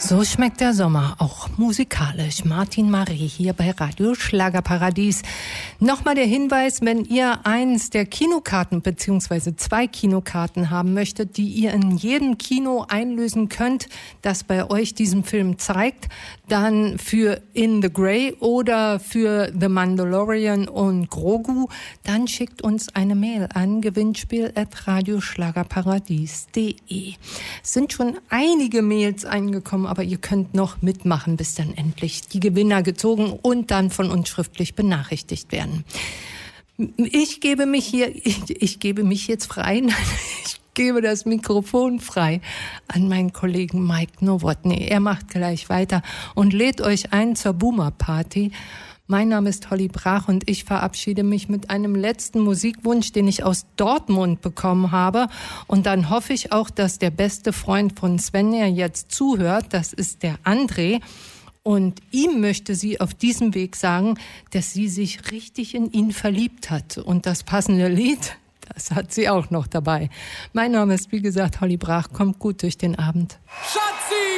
So schmeckt der Sommer, auch musikalisch. Martin Marie hier bei Radio Schlagerparadies. Nochmal der Hinweis, wenn ihr eins der Kinokarten bzw. 2 Kinokarten haben möchtet, die ihr in jedem Kino einlösen könnt, das bei euch diesen Film zeigt, dann für In the Grey oder für The Mandalorian und Grogu, dann schickt uns eine Mail an gewinnspiel@radioschlagerparadies.de. Es sind schon einige Mails eingekommen, aber ihr könnt noch mitmachen, bis dann endlich die Gewinner gezogen und dann von uns schriftlich benachrichtigt werden. Ich gebe mich jetzt frei. Nein, ich gebe das Mikrofon frei an meinen Kollegen Mike Nowotny. Er macht gleich weiter und lädt euch ein zur Boomer Party. Mein Name ist Holly Brach und ich verabschiede mich mit einem letzten Musikwunsch, den ich aus Dortmund bekommen habe. Und dann hoffe ich auch, dass der beste Freund von Svenja jetzt zuhört. Das ist der André. Und ihm möchte sie auf diesem Weg sagen, dass sie sich richtig in ihn verliebt hat. Und das passende Lied, das hat sie auch noch dabei. Mein Name ist, wie gesagt, Holly Brach. Kommt gut durch den Abend. Schatzi!